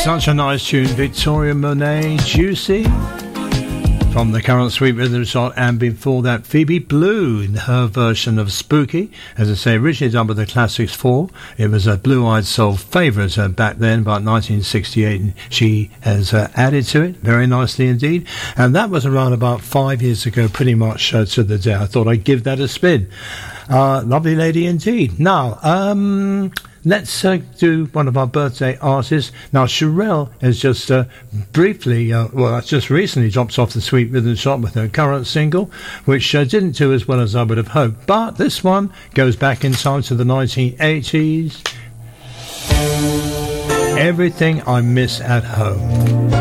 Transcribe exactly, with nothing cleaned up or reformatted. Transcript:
Such a nice tune, Victoria Monet, Juicy, from the current Sweet Rhythm shot, and before that Phoebe Blue in her version of Spooky, as I say, originally done with the Classics four. It was a Blue Eyed Soul favourite uh, back then, about nineteen sixty-eight, and she has uh, added to it very nicely indeed, and that was around about five years ago, pretty much uh, to the day. I thought I'd give that a spin. Uh, lovely lady indeed. Now, um... let's uh, do one of our birthday artists. Now, Cherelle has just uh, briefly, uh, well, just recently dropped off the Sweet Rhythm shot with her current single, which uh, didn't do as well as I would have hoped. But this one goes back in time to the nineteen eighties. Everything I Miss at Home.